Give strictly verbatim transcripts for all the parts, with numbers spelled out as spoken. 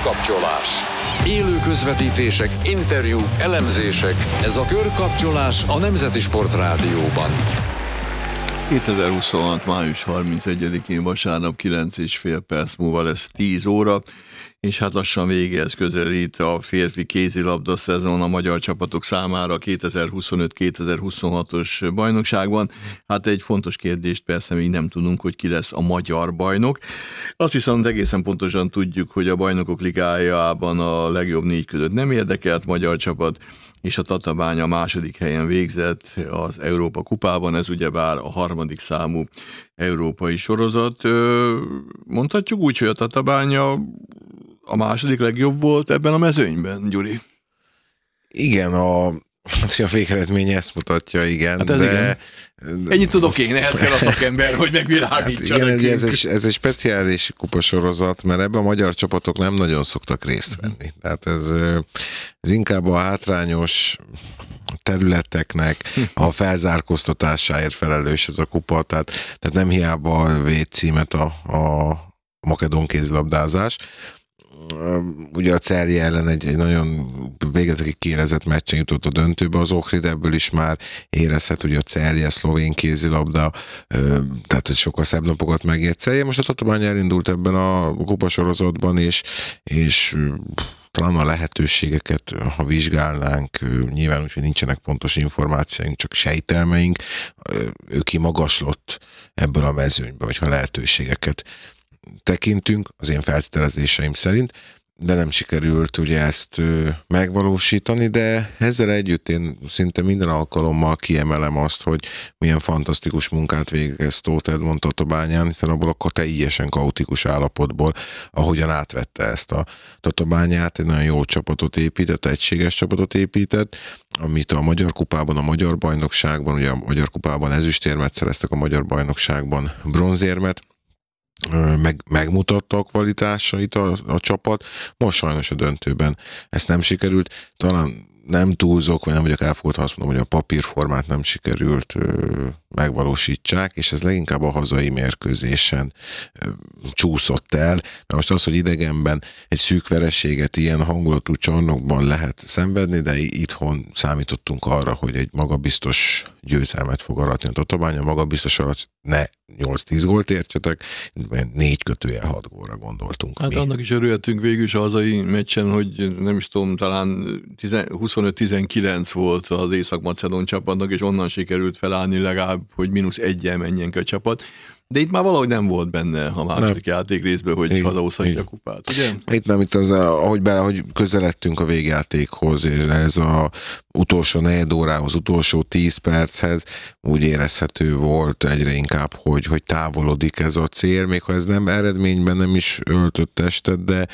Körkapcsolás. Élő közvetítések, interjúk, elemzések. Ez a Körkapcsolás a Nemzeti Sport Rádióban. kétezer-huszonhat. május harmincegyedikén vasárnap kilenc és fél perc múlva lesz tíz óra, és hát lassan végéhez közelít a férfi kézilabda szezon a magyar csapatok számára kétezer-huszonöt kétezer-huszonhatos bajnokságban. Hát egy fontos kérdést persze még nem tudunk, hogy ki lesz a magyar bajnok. Azt viszont egészen pontosan tudjuk, hogy a Bajnokok Ligájában a legjobb négy között nem érdekelt magyar csapat, és a Tatabánya második helyen végzett az Európa kupában, ez ugyebár a harmadik számú európai sorozat. Mondhatjuk úgy, hogy a Tatabánya a második legjobb volt ebben a mezőnyben, Gyuri? Igen, a, a végeredmény ezt mutatja, igen. Hát ez de... igen. Ennyit tudok én, ehhez kell a szakember, hogy megvilágítsa. Hát igen, ez egy, ez egy speciális kupasorozat, mert ebben a magyar csapatok nem nagyon szoktak részt venni. Tehát ez, ez inkább a hátrányos területeknek a felzárkóztatásáért felelős ez a kupa, tehát, tehát nem hiába véd címet a, a makedón kézilabdázás. Ugye a Celje ellen egy, egy nagyon végletekig kiélezett meccsen jutott a döntőbe az Ohrid, ebből is már érezhet, hogy a Celje szlovén kézilabda, tehát hogy sokkal szebb napokat megért Celje. Most a Tatabánya elindult ebben a kupasorozatban, és, és talán a lehetőségeket, ha vizsgálnánk, nyilván úgy, hogy nincsenek pontos információink, csak sejtelmeink, ő kimagaslott ebből a mezőnyből, hogyha lehetőségeket tekintünk, az én feltételezéseim szerint, de nem sikerült ugye ezt megvalósítani, de ezzel együtt én szinte minden alkalommal kiemelem azt, hogy milyen fantasztikus munkát végez Tóth Edmond Tatabányán, hiszen abból a teljesen kaotikus állapotból, ahogyan átvette ezt a Tatabányát, egy nagyon jó csapatot épített, egységes csapatot épített, amit a Magyar Kupában, a Magyar Bajnokságban, ugye a Magyar Kupában ezüstérmet szereztek, a Magyar Bajnokságban bronzérmet, Meg, megmutatta a kvalitásait a, a csapat, most sajnos a döntőben ezt nem sikerült, talán nem túlzok, vagy nem vagyok elfogott, ha azt mondom, hogy a papírformát nem sikerült ö, megvalósítsák, és ez leginkább a hazai mérkőzésen ö, csúszott el, mert most az, hogy idegenben egy szűk vereséget ilyen hangulatú csarnokban lehet szenvedni, de itthon számítottunk arra, hogy egy magabiztos győzelmet fog aratni a Tatabánya, magabiztos alatt ne nyolc-tíz gólt értsetek, négy kötője hat gólra gondoltunk. Hát mi. Annak is örülhetünk végül is a hazai meccsen, hogy nem is tudom, talán huszonöt tizenkilenc volt az Észak-Macedón csapatnak, és onnan sikerült felállni legalább, hogy mínusz egyel menjen ki a csapat. De itt már valahogy nem volt benne a második nem. játék részből, hogy hazahozhatja a kupát, ugye? Itt nem, itt az, ahogy, bele, ahogy közeledtünk a végjátékhoz, és ez az utolsó negyed órához, utolsó tíz perchez úgy érezhető volt egyre inkább, hogy, hogy távolodik ez a cél, még ha ez nem eredményben nem is öltött testet, de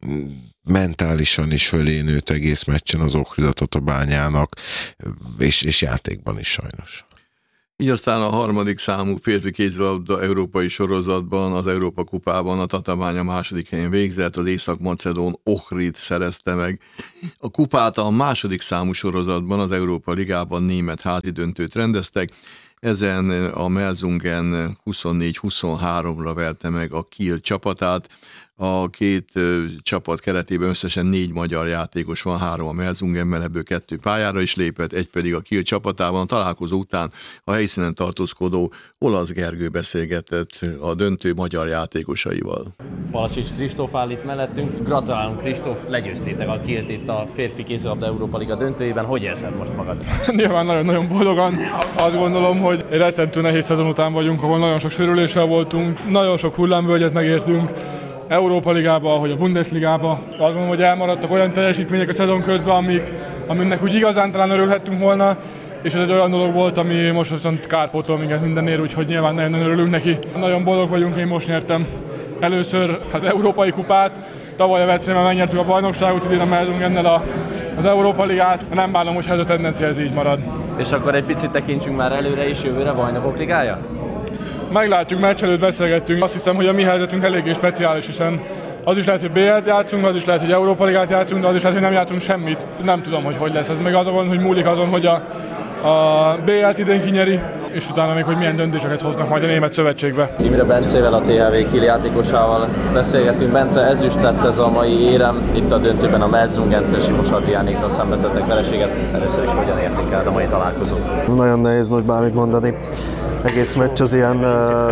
mentálisan is fölé nőtt egész meccsen az Ohrid a Tatabányának, és, és játékban is sajnos. Így aztán a harmadik számú férfi kézilabda európai sorozatban, az Európa kupában a Tatabánya második helyen végzett, az Észak-Macedón Ohrid szerezte meg a kupát. A második számú sorozatban, az Európa Ligában német házi döntőt rendeztek, ezen a Melsungen huszonnégy huszonháromra verte meg a Kiel csapatát. A két ö, csapat keretében összesen négy magyar játékos van, három a Melsungenben, ebből kettő pályára is lépett, egy pedig a Kiel csapatában. A találkozó után a helyszínen tartózkodó Olasz Gergő beszélgetett a döntő magyar játékosaival. Balasics Kristóf áll itt mellettünk. Gratulálunk, Kristóf, legyőztétek a Kielt itt a férfi kézilabda Európa Liga döntőjében. Hogy érzed most magad? Nyilván nagyon-nagyon boldogan. Azt gondolom, hogy egy rettentő nehéz szezon után vagyunk, ahol nagyon sok sérüléssel voltunk, nagyon sok hullámvölgyet megértünk. Európa Ligába, hogy a Bundesligába. Azt gondolom, hogy elmaradtak olyan teljesítmények a szezon közben, amik, aminek úgy igazán talán örülhettünk volna, és ez egy olyan dolog volt, ami most viszont kárpótol minket mindenért, úgyhogy nyilván nagyon örülünk neki. Nagyon boldog vagyunk, én most nyertem először az Európai Kupát, tavaly a Veszprémben megnyertük a bajnokságot, idén a Melsungennel a, az Európa Ligát. Nem bánom, hogyha ez a tendencia ez így marad. És akkor egy picit tekintsünk már előre is, jövőre Bajnokok Ligája? Meglátjuk, meccs előtt beszélgettünk. Azt hiszem, hogy a mi helyzetünk eléggé speciális, hiszen az is lehet, hogy bé el-t játszunk, az is lehet, hogy Európa Ligát játszunk, de az is lehet, hogy nem játszunk semmit. Nem tudom, hogy hogy lesz ez. Meg azon, hogy múlik azon, hogy a, a bé el-t idén kinyeri, és utána még, hogy milyen döntéseket hoznak majd a német szövetségbe. Imre Bencével, a té há vé Kiel játékosával beszélgetünk. Bence, ezüst lett ez a mai érem. Itt a döntőben a Merzungentől Simos Adriánéktól szenvedtettek vereséget. Először is hogyan értékeled a mai találkozót? Nagyon nehéz most bármit mondani. Egész meccs az ilyen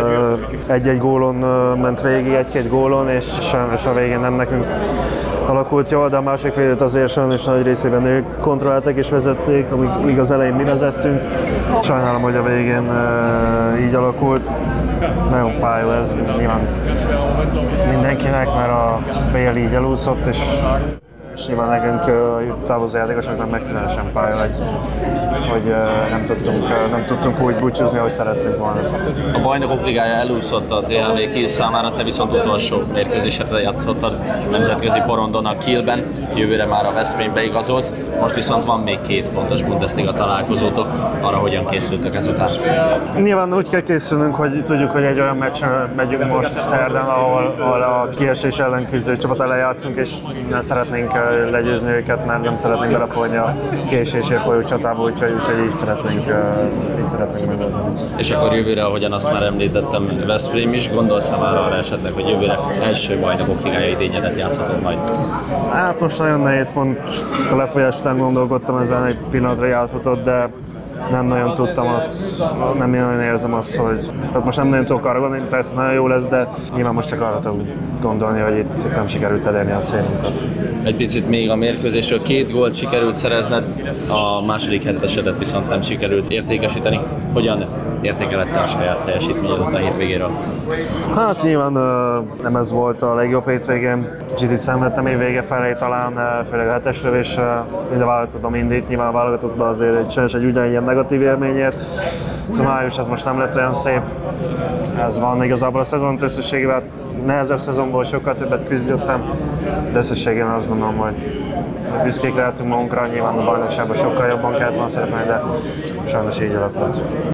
uh, egy-egy gólon uh, ment végig, egy-két gólon, és sajnos a végén nem nekünk alakult jól, de a másik félet azért sajnos nagy részében ők kontrollálták és vezették, amíg, míg az elején mi vezettünk. Sajnálom, hogy a végén uh, így alakult. Nagyon fájó ez nyilván mindenkinek, mert a Bél így elúszott, és és nyilván nekünk a távozó játékosoknak meg különösen fáj, hogy, hogy nem, tudtunk, nem tudtunk úgy búcsúzni, ahogy szerettünk volna. A Bajnokok Ligája elúszott a té há vé Kiel számára, te viszont utolsó mérkőzéset játszottad nemzetközi porondon a Kielben, jövőre már a Veszprémbe igazolsz, most viszont van még két fontos Bundesliga találkozótok, arra hogyan készültök ezután? Nyilván úgy kell készülnünk, hogy tudjuk, hogy egy olyan meccsen megyünk most szerdán, ahol, ahol a kiesés ellen küzdő csapat ellen játszunk, és nem szeretnénk legyőzni őket, mert nem szeretnénk belefolyni a kiesésért folyó csatába, úgyhogy, úgyhogy így szeretnénk, így szeretnénk megoldani. És akkor jövőre, ahogyan azt már említettem, Veszprém is, gondolsz-e már arra esetleg, hogy jövőre első Bajnokok Ligája idényedet játszhatod majd? Hát most nagyon nehéz, pont a lefolyás után gondolkodtam ezen, egy pillanatra elfutott, de nem nagyon tudtam azt, nem nagyon érzem azt, hogy... Tehát most nem nagyon tudok arra gondolni, persze nagyon jó lesz, de nyilván most csak arra tudok gondolni, hogy itt nem sikerült elérni a célunkat. Egy picit még a mérkőzésről, két gólt sikerült szerezned, a második hettesedet viszont nem sikerült értékesíteni. Hogyan értékeled te a saját teljesítményedet a hétvégéről? Hát nyilván nem ez volt a legjobb hétvégén. Kicsit is szenvedtem én vége felé talán, főleg a hetes lövés, mind a válogatottban mindig, nyilván a válogatottban azért egy, sajnos egy ugyanilyen negatív élményért. Ez a május ez most nem lett olyan szép. Ez van igazából a szezon összességében, hát nehezebb szezonból sokkal többet küzdöttem, de összességében azt gondolom, hogy büszkék lehetünk magunkra, nyilván a bajnokságban sokkal jobban kellett volna szeretni, de sajnos így alakult.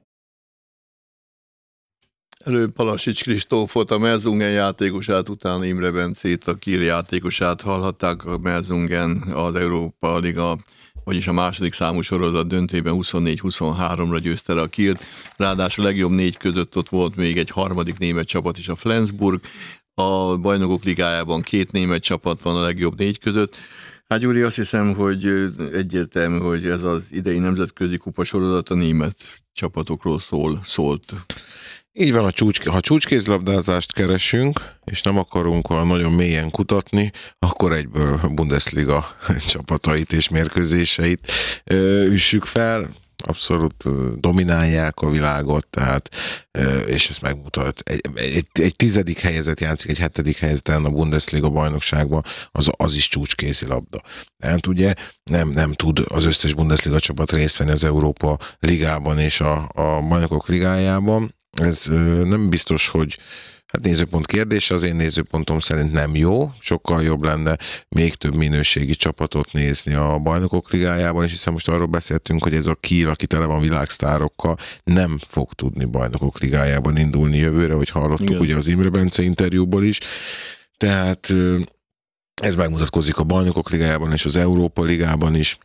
Előbb Palasics Kristófot, a Merzungen játékosát, utána Imre Bencét, a Kiel játékosát hallhatták. A Merzungen az Európa Liga, vagyis a második számú sorozat döntőben huszonnégy huszonháromra győzte le a Kielt. Ráadásul a legjobb négy között ott volt még egy harmadik német csapat is, a Flensburg. A Bajnokok Ligájában két német csapat van a legjobb négy között. Hát Gyuri, azt hiszem, hogy egyértelmű, hogy ez az idei nemzetközi kupa sorozat a német csapatokról szól, szólt. Így van, a csúcs, ha csúcskézlabdázást keresünk, és nem akarunk olyan nagyon mélyen kutatni, akkor egyből a Bundesliga csapatait és mérkőzéseit ö, üssük fel. Abszolút dominálják a világot, tehát, és ezt megmutat. Egy, egy, egy tizedik helyezett játszik, egy hetedik helyezett a Bundesliga bajnokságban, az, az is csúcskézilabda. Tehát ugye nem, nem tud az összes Bundesliga csapat részt venni az Európa Ligában és a, a Bajnokok Ligájában. Ez nem biztos, hogy hát nézőpont kérdése, az én nézőpontom szerint nem jó, sokkal jobb lenne még több minőségi csapatot nézni a Bajnokok Ligájában, és hiszen most arról beszéltünk, hogy ez a Kiel, aki tele van világsztárokkal, nem fog tudni Bajnokok Ligájában indulni jövőre, hogy hallottuk igen. Ugye az Imre Bence interjúból is, tehát ez megmutatkozik a Bajnokok Ligájában és az Európa Ligában is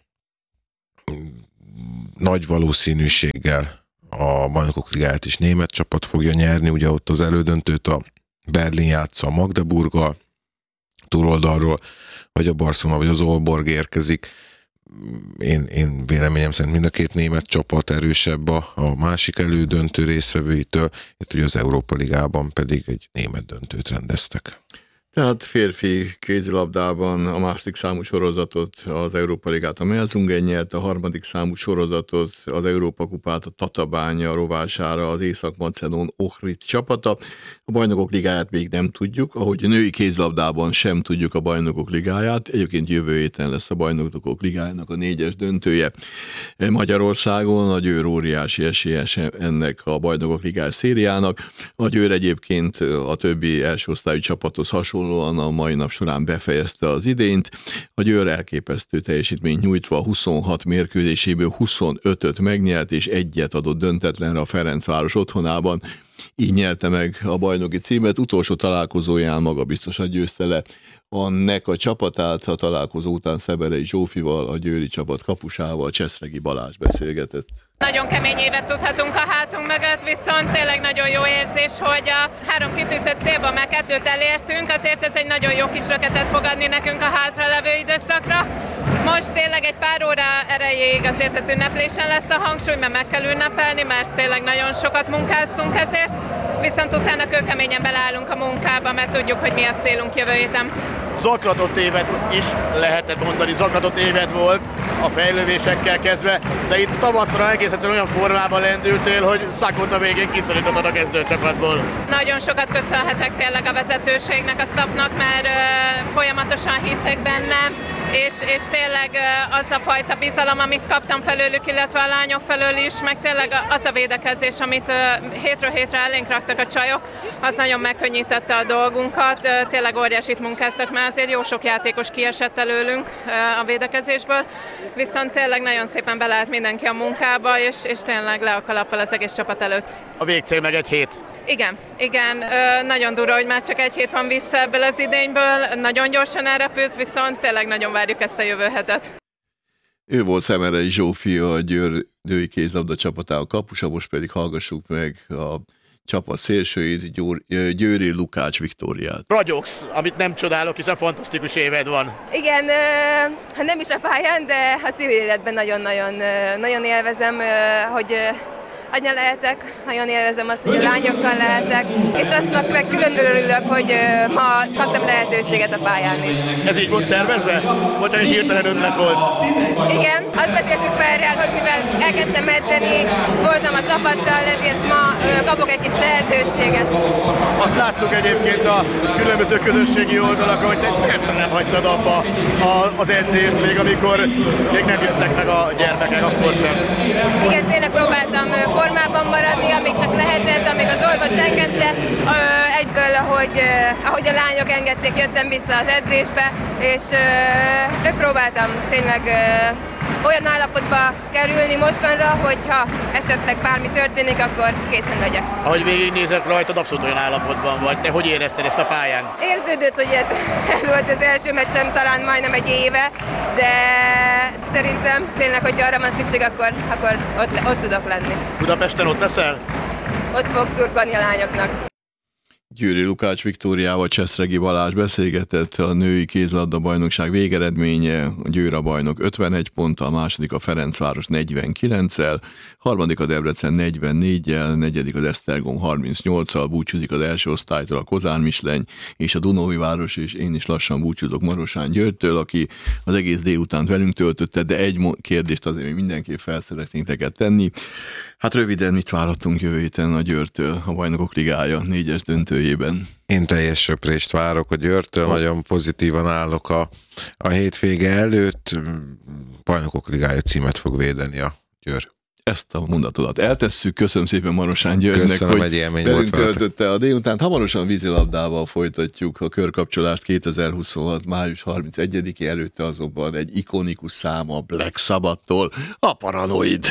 nagy valószínűséggel. A Bajnokok Ligáját is német csapat fogja nyerni, ugye ott az elődöntőt a Berlin játsza a Magdeburggal, túloldalról, vagy a Barcelona, vagy az Aalborg érkezik. Én, én véleményem szerint mind a két német csapat erősebb a, a másik elődöntő részvevőitől, itt ugye az Európa Ligában pedig egy német döntőt rendeztek. Tehát férfi kézilabdában a második számú sorozatot, az Európa Ligát a Merzungen nyert, a harmadik számú sorozatot, az Európa Kupát a Tatabánya rovására az Észak-Macedón Ohrid csapata. A Bajnokok Ligáját még nem tudjuk, ahogy a női kézilabdában sem tudjuk a Bajnokok Ligáját. Egyébként jövő héten lesz a Bajnokok Ligájának a négyes döntője Magyarországon. A Győr óriási esélyes ennek a Bajnokok Ligája szériának. A Győr egyébként a többi első osztályú csapathoz hasonló a mai nap során befejezte az idényt. A Győr elképesztő teljesítményt nyújtva huszonhat mérkőzéséből huszonötöt megnyert, és egyet adott döntetlenre a Ferencváros otthonában. Így nyerte meg a bajnoki címet. Utolsó találkozóján maga biztosan győzte le a nek a csapatát. A találkozó után Szeberei Zsófival, a győri csapat kapusával, Cseszregi Balázs beszélgetett. Nagyon kemény évet tudhatunk a hátunk mögött, viszont tényleg nagyon jó érzés, hogy a három kitűzött célban már kettőt elértünk, azért ez egy nagyon jó kis löketet fog adni nekünk a hátralevő időszakra. Most tényleg egy pár óra erejéig azért ez ünneplésen lesz a hangsúly, mert meg kell ünnepelni, mert tényleg nagyon sokat munkáztunk ezért, viszont utána kőkeményen beleállunk a munkába, mert tudjuk, hogy mi a célunk jövő héten. Zaklatott évet is lehetett mondani, zaklatott évet volt a fejlővésekkel kezdve, de itt tavaszra egész egyszerűen olyan formában lendültél, hogy szakott a végén kiszorítottad a kezdőcsapatból. Nagyon sokat köszönhetek tényleg a vezetőségnek, a staffnak, mert uh, folyamatosan hittek bennem, és, és tényleg uh, az a fajta bizalom, amit kaptam felőlük, illetve a lányok felől is, meg tényleg az a védekezés, amit uh, hétről hétre elénk raktak a csajok, az nagyon megkönnyítette a dolgunkat. Uh, tényleg óriásit munkáztak, mert azért jó sok játékos kiesett előlünk uh, a védekezésből, viszont tényleg nagyon szépen beleállt mindenki a munkába, és, és tényleg le a kalappal az egész csapat előtt. A végcél meg egy hét. Igen, igen, ö, nagyon durva, hogy már csak egy hét van vissza ebből az idényből, nagyon gyorsan elrepült, viszont tényleg nagyon várjuk ezt a jövő hetet. Ő volt Szemerei Zsófia, a Győr női kézlabda csapatának kapusa, most pedig hallgassuk meg a csapat szélsőit, Győri Lukács Viktóriát. Ragyogsz, amit nem csodálok, hiszen fantasztikus éved van. Igen, hát nem is a pályán, de a civil életben nagyon-nagyon nagyon élvezem, hogy anya lehetek, nagyon élvezem azt, hogy a lányokkal lehetek, és azt meg külön örülök, hogy ma kaptam lehetőséget a pályán is. Ez így volt tervezve? Vagy egy hirtelen ötlet volt? Igen, azt beszéltük Perrel, hogy mivel elkezdtem edzeni, voltam a csapattal, ezért ma kapok egy kis lehetőséget. Azt láttuk egyébként a különböző közösségi oldalakon, hogy te nem, nem hagytad abba az edzést, még amikor még nem jöttek meg a gyermekek, akkor sem. Igen, tényleg próbáltam formában maradni, amíg csak lehetett, amíg az orvos engedte. Egyből, ahogy, ahogy a lányok engedték, jöttem vissza az edzésbe, és próbáltam tényleg olyan állapotba kerülni mostanra, hogyha esetleg bármi történik, akkor készen legyek. Ahogy végignézett rajtad, abszolút olyan állapotban vagy. Te hogy érezted ezt a pályán? Érződött, hogy ez, ez volt az első meccsem talán majdnem egy éve, de szerintem tényleg, hogyha arra van szükség, akkor, akkor ott, ott tudok lenni. Budapesten ott leszel? Ott fogok szurkolni a lányoknak. Győri Lukács Viktóriával Cseszregi Balázs beszélgetett. A női kézlabda bajnokság végeredménye: a Győr a bajnok ötvenegy ponttal, a második a Ferencváros negyvenkilenccel, harmadik a Debrecen negyvennégyel, negyedik az Esztergom harmincnyolccal, búcsúzik az első osztálytól a Kozán Misleny és a Dunaújváros, és én is lassan búcsúzok Marosán Györgytől, aki az egész délutánt velünk töltötte, de egy kérdést azért még mindenképp fel szeretnénk neked tenni. Hát röviden, mit várhatunk jövő héten a Győrtől a Bajnokok Ligája négyes döntőjében? Én teljes söprést várok a Győrtől, oh. nagyon pozitívan állok a, a hétvége előtt. Bajnokok Ligája címet fog védeni a Győr. Ezt a mondatodat eltesszük. Köszönöm szépen Marosán Györgynek, Köszönöm, hogy egy élmény velünk volt töltötte a délutánt. Hamarosan vízilabdával folytatjuk a körkapcsolást kétezer-huszonhat május harmincegyedikén, előtte azonban egy ikonikus szám a Black Sabbath-tól, a Paranoid.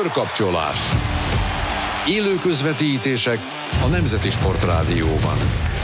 Körkapcsolás. Élő közvetítések a Nemzeti Sportrádióban.